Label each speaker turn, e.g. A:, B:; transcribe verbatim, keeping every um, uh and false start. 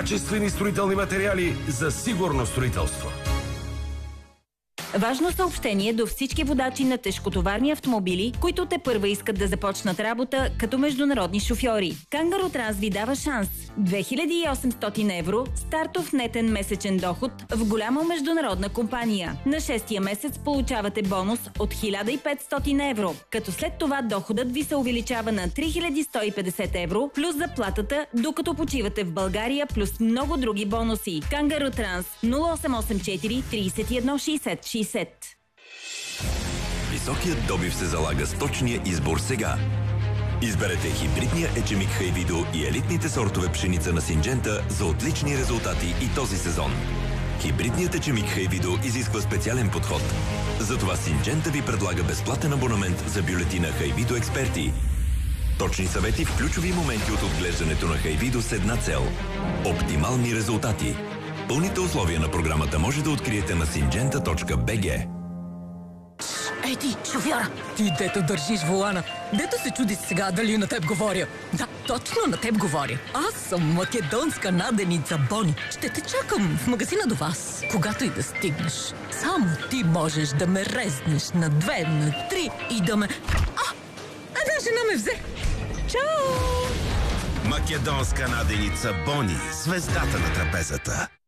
A: качествени строителни материали за сигурно строителство.
B: Важно съобщение до всички водачи на тежкотоварни автомобили, които тепърва искат да започнат работа като международни шофьори. Кангаро Транс ви дава шанс. две хиляди и осемстотин евро стартов нетен месечен доход в голяма международна компания. На шестия месец получавате бонус от хиляда и петстотин евро, като след това доходът ви се увеличава на три хиляди сто и петдесет евро плюс заплатата, докато почивате в България, плюс много други бонуси. Кангаро Транс нула осем осем четири тридесет и едно шейсет шейсет.
C: Високият добив се залага с точния избор сега. Изберете хибридния ечемик Хайвидо и елитните сортове пшеница на Синджента за отлични резултати и този сезон. Хибридният ечемик Хайвидо изисква специален подход. Затова Синджента ви предлага безплатен абонамент за бюлетина Хайвидо Експерти. Точни съвети в ключови моменти от отглеждането на Хайвидо с една цел – оптимални резултати. Пълните условия на програмата може да откриете на синджента точка би джи.
D: Ей ти, шофьора! Ти, дето държиш волана, дето се чуди сега дали на теб говоря. Да, точно на теб говоря. Аз съм македонска наденица Бони. Ще те чакам в магазина до вас, когато и да стигнеш. Само ти можеш да ме резнеш на две, на три и да ме... А! Една жена ме взе! Чао!
A: Македонска наденица Бони, звездата на трапезата.